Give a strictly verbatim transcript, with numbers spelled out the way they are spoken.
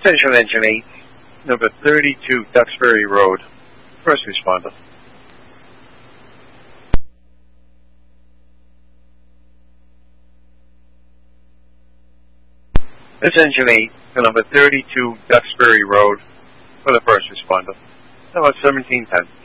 Central Engine eight, number thirty-two Duxbury Road, first responder. This Engine eight to number thirty-two Duxbury Road for the first responder. Number seventeen ten.